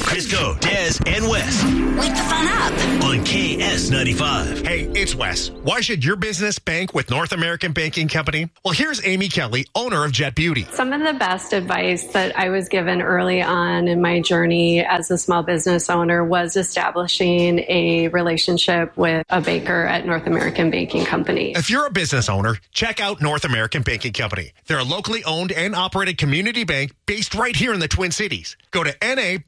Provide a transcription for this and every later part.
Crisco, Des, and Wes. Wake the fun up On KS95. Hey, it's Wes. Why should your business bank with North American Banking Company? Well, here's Amy Kelly, owner of Jet Beauty. Some of the best advice that I was given early on in my journey as a small business owner was establishing a relationship with a banker at North American Banking Company. If you're a business owner, check out North American Banking Company. They're a locally owned and operated community bank based right here in the Twin Cities. Go to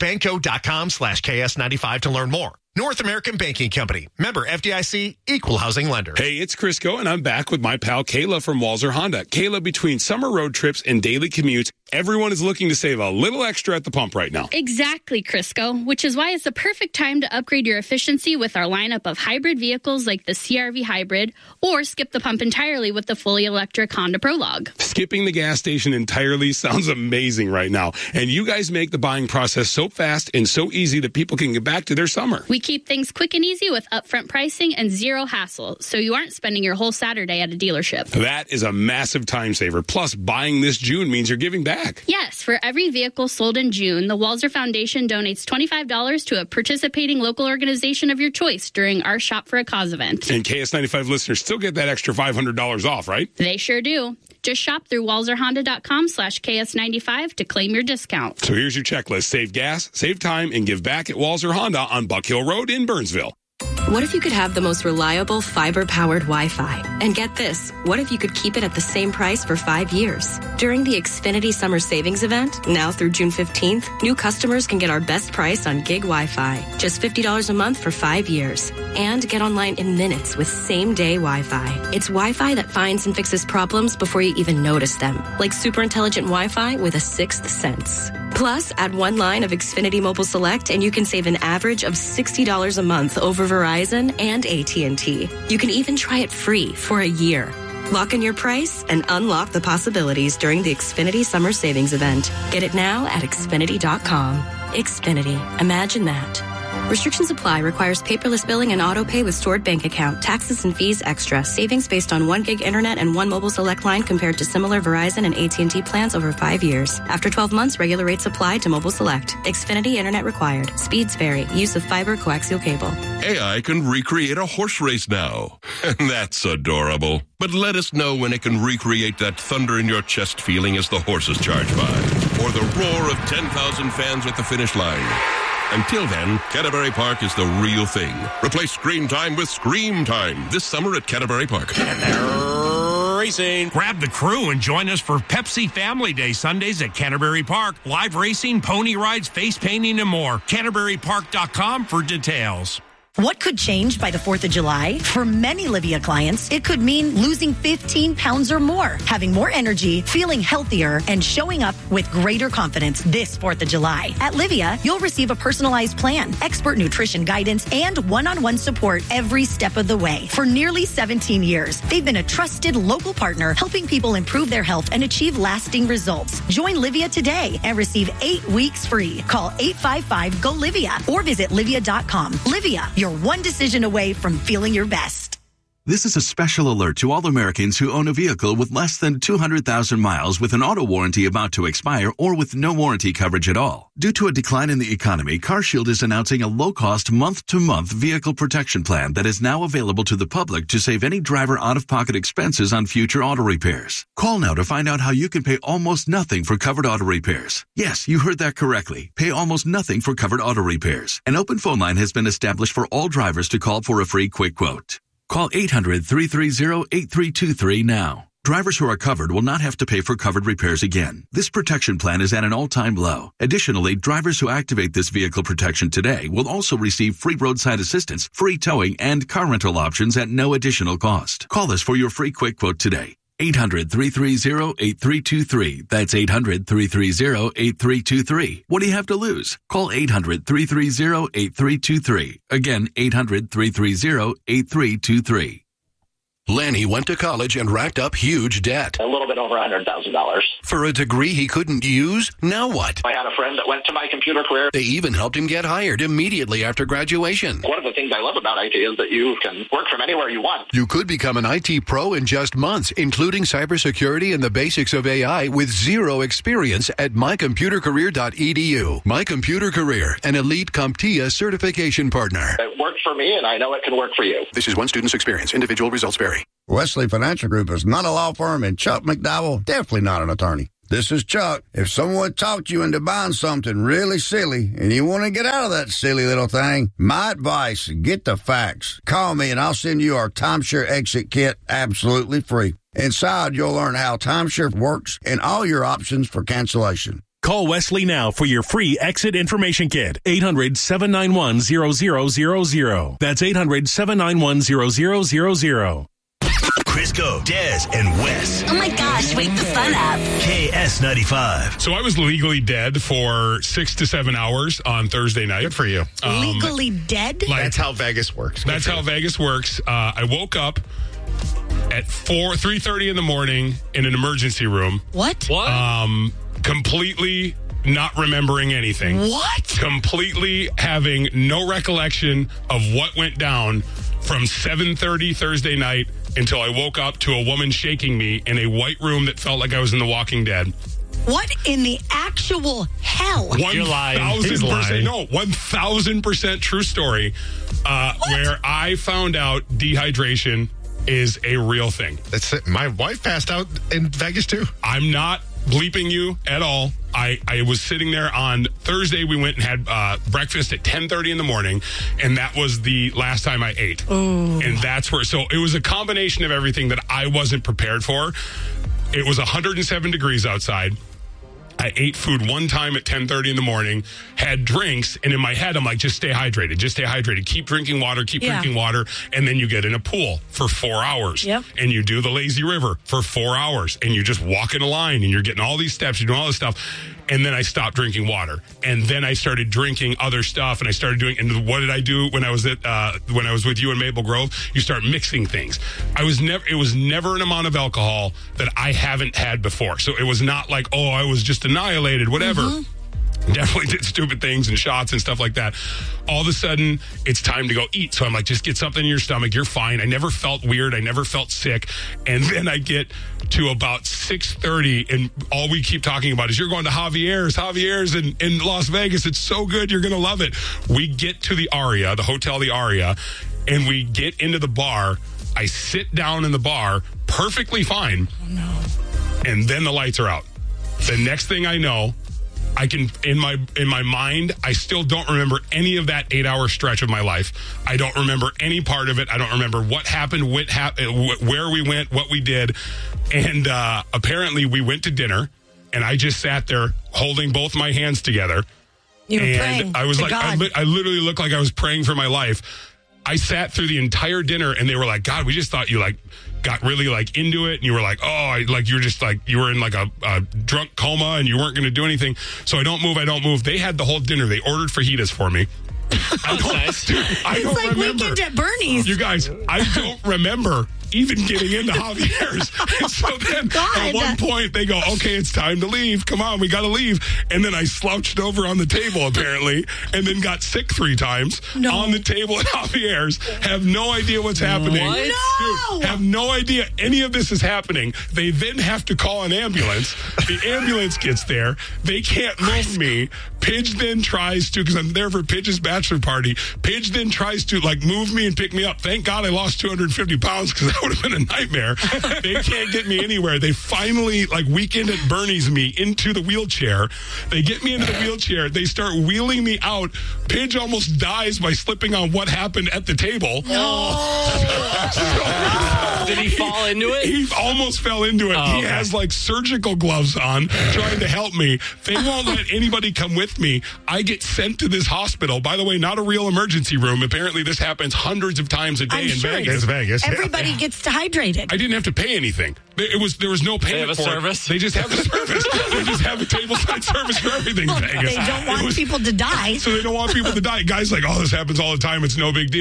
nabanco.com/KS95 to learn more. North American Banking Company. Member FDIC, equal housing lender. Hey, it's Crisco, and I'm back with my pal Kayla from Walzer Honda. Kayla, between summer road trips and daily commutes, everyone is looking to save a little extra at the pump right now. Exactly, Crisco, which is why it's the perfect time to upgrade your efficiency with our lineup of hybrid vehicles like the CR-V Hybrid, or skip the pump entirely with the fully electric Honda Prologue. Skipping the gas station entirely sounds amazing right now, and you guys make the buying process so fast and so easy that people can get back to their summer. We keep things quick and easy with upfront pricing and zero hassle, so you aren't spending your whole Saturday at a dealership. That is a massive time saver. Plus, buying this June means you're giving back. Yes, for every vehicle sold in June, the Walzer Foundation donates $25 to a participating local organization of your choice during our Shop for a Cause event. And KS95 listeners still get that extra $500 off, right? They sure do. Just shop through walzerhonda.com/KS95 to claim your discount. So here's your checklist. Save gas, save time, and give back at Walzer Honda on Buck Hill Road in Burnsville. What if you could have the most reliable fiber-powered Wi-Fi? And get this, what if you could keep it at the same price for 5 years? During the Xfinity Summer Savings Event, now through June 15th, new customers can get our best price on gig Wi-Fi, just $50 a month for 5 years. And get online in minutes with same-day Wi-Fi. It's Wi-Fi that finds and fixes problems before you even notice them, like super intelligent Wi-Fi with a sixth sense. Plus, add one line of Xfinity Mobile Select and you can save an average of $60 a month over Verizon and AT&T. You can even try it free for a year. Lock in your price and unlock the possibilities during the Xfinity Summer Savings Event. Get it now at Xfinity.com. Xfinity. Imagine that. Restrictions apply. Requires paperless billing and auto pay with stored bank account. Taxes and fees extra. Savings based on 1 gig internet and 1 mobile select line compared to similar Verizon and AT&T plans over 5 years. After 12 months, regular rates apply to mobile select. Xfinity internet required. Speeds vary. Use of fiber coaxial cable. AI can recreate a horse race now. And that's adorable. But let us know when it can recreate that thunder in your chest feeling as the horses charge by. Or the roar of 10,000 fans at the finish line. Until then, Canterbury Park is the real thing. Replace screen time with Scream Time this summer at Canterbury Park. Racing. Grab the crew and join us for Pepsi Family Day Sundays at Canterbury Park. Live racing, pony rides, face painting, and more. CanterburyPark.com for details. What could change by the 4th of July? For many Livia clients, it could mean losing 15 pounds or more, having more energy, feeling healthier, and showing up with greater confidence this 4th of July. At Livia, you'll receive a personalized plan, expert nutrition guidance, and one-on-one support every step of the way. For nearly 17 years, they've been a trusted local partner helping people improve their health and achieve lasting results. Join Livia today and receive 8 weeks free. Call 855-GO-LIVIA or visit Livia.com. Livia, you're one decision away from feeling your best. This is a special alert to all Americans who own a vehicle with less than 200,000 miles with an auto warranty about to expire or with no warranty coverage at all. Due to a decline in the economy, CarShield is announcing a low-cost month-to-month vehicle protection plan that is now available to the public to save any driver out-of-pocket expenses on future auto repairs. Call now to find out how you can pay almost nothing for covered auto repairs. Yes, you heard that correctly. Pay almost nothing for covered auto repairs. An open phone line has been established for all drivers to call for a free quick quote. Call 800-330-8323 now. Drivers who are covered will not have to pay for covered repairs again. This protection plan is at an all-time low. Additionally, drivers who activate this vehicle protection today will also receive free roadside assistance, free towing, and car rental options at no additional cost. Call us for your free quick quote today. 800-330-8323. That's 800-330-8323. What do you have to lose? Call 800-330-8323. Again, 800-330-8323. Lanny went to college and racked up huge debt. A little bit over $100,000. For a degree he couldn't use? Now what? I had a friend that went to My Computer Career. They even helped him get hired immediately after graduation. One of the things I love about IT is that you can work from anywhere you want. You could become an IT pro in just months, including cybersecurity and the basics of AI with zero experience at mycomputercareer.edu. My Computer Career, an elite CompTIA certification partner. It worked for me, and I know it can work for you. This is one student's experience. Individual results vary. Wesley Financial Group is not a law firm, and Chuck McDowell definitely not an attorney. This is Chuck. If someone talked you into buying something really silly and you want to get out of that silly little thing, my advice, get the facts. Call me and I'll send you our timeshare exit kit absolutely free. Inside, you'll learn how timeshare works and all your options for cancellation. Call Wesley now for your free exit information kit. 800-791-0000. That's 800-791-0000. Crisco, Des, and Wes. Oh my gosh, wake the sun up. KS95. So I was legally dead for 6 to 7 hours on Thursday night. Good for you. Legally dead? That's how Vegas works. That's how Vegas works. I woke up at 3:30 in the morning in an emergency room. What? Completely not remembering anything. What? Completely having no recollection of what went down from 7:30 Thursday night until I woke up to a woman shaking me in a white room that felt like I was in The Walking Dead. What in the actual hell? 1,000%. No, 1,000% true story. Where I found out dehydration is a real thing. That's it. My wife passed out in Vegas too. I'm not bleeping you at all. I was sitting there on Thursday. We went and had breakfast at 10:30 in the morning, and that was the last time I ate. Ooh. And that's where, so it was a combination of everything that I wasn't prepared for. It was 107 degrees outside. I ate food one time at 10:30 in the morning, had drinks, and in my head, I'm like, just stay hydrated. Just stay hydrated. Keep drinking water, drinking water. And then you get in a pool for 4 hours. Yep. And you do the lazy river for 4 hours. And you just walk in a line, and you're getting all these steps, you're doing all this stuff. And then I stopped drinking water. And then I started drinking other stuff, and I started doing, and what did I do when I was with you in Maple Grove? You start mixing things. It was never an amount of alcohol that I haven't had before. So it was not like, oh, I was just annihilated, whatever. Mm-hmm. Definitely did stupid things and shots and stuff like that. All of a sudden, it's time to go eat. So I'm like, just get something in your stomach. You're fine. I never felt weird. I never felt sick. And then I get to about 6:30, and all we keep talking about is, you're going to Javier's in Las Vegas. It's so good. You're going to love it. We get to the Aria, the Hotel the Aria, and we get into the bar. I sit down in the bar, perfectly fine. Oh, no. And then the lights are out. The next thing I know, I can, in my mind, I still don't remember any of that 8-hour stretch of my life. I don't remember any part of it. I don't remember what happened, where we went, what we did. And apparently we went to dinner, and I just sat there holding both my hands together. You were praying I was to like, God. I literally looked like I was praying for my life. I sat through the entire dinner, and they were like, God, we just thought you got really into it, and you were like, oh, you were just you were in a drunk coma, and you weren't going to do anything. So I don't move. They had the whole dinner. They ordered fajitas for me. I don't remember. Weekend at Bernie's. You guys, I don't remember even getting into Javier's. And so then at one point they go, okay, it's time to leave. Come on, we got to leave. And then I slouched over on the table, apparently, and then got sick 3 times on the table at Javier's. Have no idea what's happening. What? No! Dude, have no idea any of this is happening. They then have to call an ambulance. The ambulance gets there. They can't move me. Pidge then tries to, because I'm there for Pidge's bachelor party, Pidge then tries to move me and pick me up. Thank God I lost 250 pounds, because that would have been a nightmare. They can't get me anywhere. They finally, Weekend at Bernie's me into the wheelchair. They get me into the wheelchair. They start wheeling me out. Pidge almost dies by slipping on what happened at the table. Did he fall into it? He almost fell into it. Oh, he has surgical gloves on trying to help me. They won't let anybody come with me. I get sent to this hospital. By the way, not a real emergency room. Apparently this happens hundreds of times a day in Vegas. Everybody gets dehydrated. I didn't have to pay anything. There was no payment for service? it. They just have a service. They just have a tableside service for everything in Vegas. They don't want people to die. So they don't want people to die. Guys oh, this happens all the time. It's no big deal.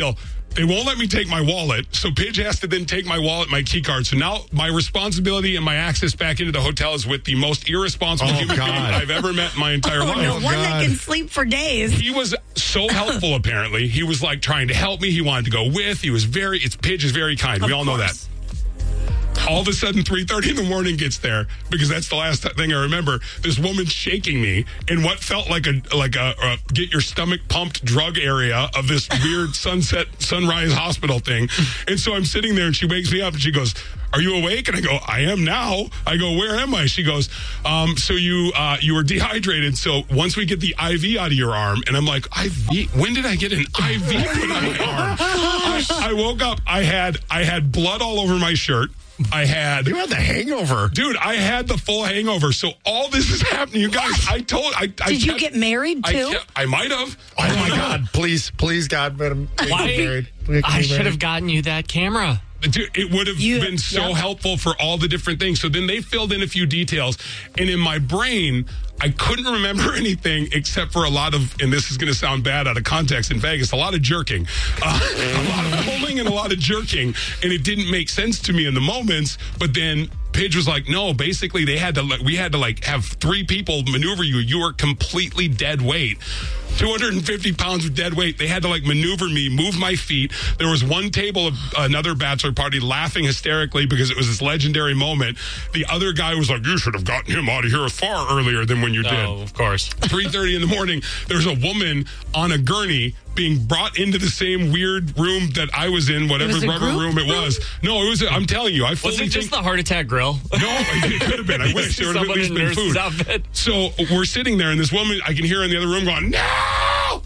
They won't let me take my wallet, so Pidge has to then take my wallet, my key card. So now my responsibility and my access back into the hotel is with the most irresponsible human being I've ever met in my entire life. No, one that can sleep for days. He was so helpful, apparently. He was like trying to help me. He wanted to go with. Pidge is very kind. We all know that. All of a sudden, 3:30 in the morning gets there, because that's the last thing I remember. This woman shaking me in what felt like a get your stomach pumped drug area of this weird sunrise hospital thing. And so I'm sitting there, and she wakes me up, and she goes, "Are you awake?" And I go, "I am now." I go, "Where am I?" She goes, "So you were dehydrated. So once we get the IV out of your arm," and I'm like, "IV? When did I get an IV put on my arm?" I woke up. I had blood all over my shirt. You had the hangover. Dude, I had the full hangover. So all this is happening. You guys, Did you get married too? I might have. Oh my God. Please, God, madam. Why? I should have gotten you that camera. Dude, it would have been so helpful for all the different things. So then they filled in a few details. And in my brain, I couldn't remember anything except for a lot of, and this is going to sound bad out of context in Vegas, a lot of jerking. A lot of pulling and a lot of jerking. And it didn't make sense to me in the moments. But then Pidge was like, no, basically we had to have 3 people maneuver you. You were completely dead weight. 250 pounds of dead weight. They had to maneuver me, move my feet. There was one table of another bachelor party laughing hysterically because it was this legendary moment. The other guy was like, "You should have gotten him out of here far earlier than when you did." Oh, of course. 3:30 in the morning, there's a woman on a gurney being brought into the same weird room that I was in, whatever rubber room it was. No, it was, I'm telling you, Was it just the Heart Attack Grill? No, it could have been. I wish there would have at least been food. Outfit. So we're sitting there, and this woman, I can hear her in the other room going, "No!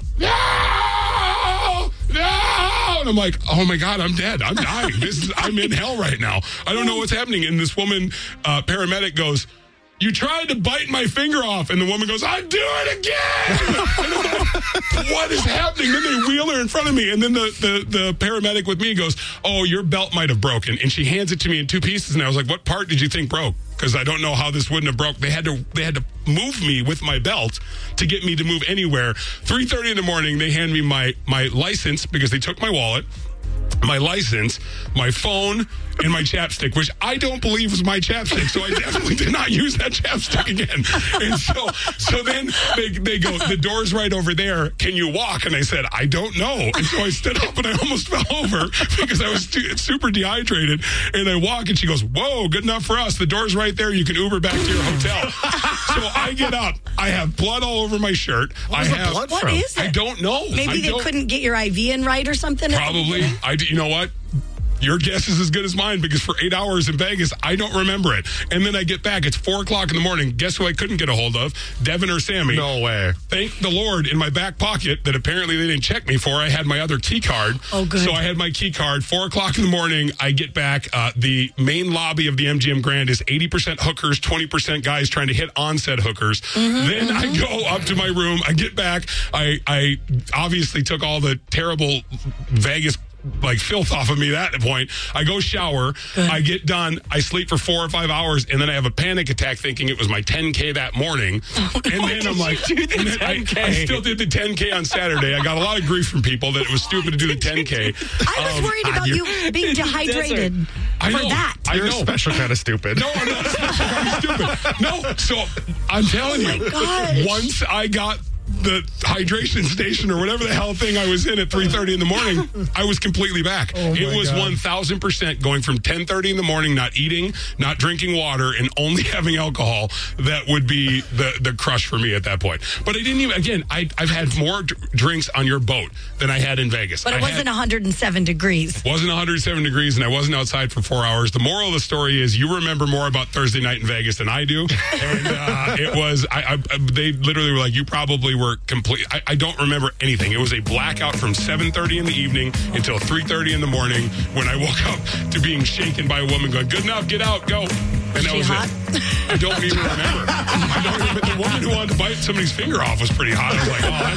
No! No!" And I'm like, oh my God, I'm dead. I'm dying. I'm in hell right now. I don't know what's happening. And this woman, paramedic, goes, "You tried to bite my finger off." And the woman goes, "I'd do it again." And I'm like, what is happening? Then they wheel her in front of me. And then the paramedic with me goes, "Oh, your belt might have broken." And she hands it to me in 2 pieces. And I was like, "What part did you think broke?" Because I don't know how this wouldn't have broke. They had to move me with my belt to get me to move anywhere. 3:30 in the morning, they hand me my license, because they took my wallet, my license, my phone, and my chapstick, which I don't believe was my chapstick. So I definitely did not use that chapstick again. And so then they go, "The door's right over there. Can you walk?" And I said, "I don't know." And so I stood up and I almost fell over because I was super dehydrated. And I walk and she goes, "Whoa, good enough for us. The door's right there. You can Uber back to your hotel." So I get up. I have blood all over my shirt. What is it? I don't know. Maybe they couldn't get your IV in right or something? Probably. You know what? Your guess is as good as mine, because for 8 hours in Vegas, I don't remember it. And then I get back. It's 4 o'clock in the morning. Guess who I couldn't get a hold of? Devin or Sammy. No way. Thank the Lord, in my back pocket that apparently they didn't check me for, I had my other key card. Oh, good. So I had my key card. 4 o'clock in the morning, I get back. The main lobby of the MGM Grand is 80% hookers, 20% guys trying to hit on said hookers. Then I go up to my room. I get back. I obviously took all the terrible Vegas filth off of me at that point. I go shower. Good. I get done. I sleep for 4 or 5 hours, and then I have a panic attack thinking it was my 10K that morning. And then I'm like, I still did the 10K on Saturday. I got a lot of grief from people that it was stupid to do the 10K. I was worried about you being dehydrated for that. You're a special kind of stupid. No, I'm not a special kind of stupid. No, so I'm telling you, once I got the hydration station or whatever the hell thing I was in at 3:30 in the morning, I was completely back. It was 1,000% going from 10:30 in the morning, not eating, not drinking water, and only having alcohol. That would be the crush for me at that point. But I didn't even, again, I've had more drinks on your boat than I had in Vegas. But it wasn't 107 degrees. It wasn't 107 degrees, and I wasn't outside for 4 hours. The moral of the story is you remember more about Thursday night in Vegas than I do. And it was, they literally were like, you probably were complete. I don't remember anything. It was a blackout from 7:30 in the evening until 3:30 in the morning when I woke up to being shaken by a woman going, "Good enough, get out, go." And that was it. I don't even remember. I don't remember. The woman who wanted to bite somebody's finger off was pretty hot. I was like, oh,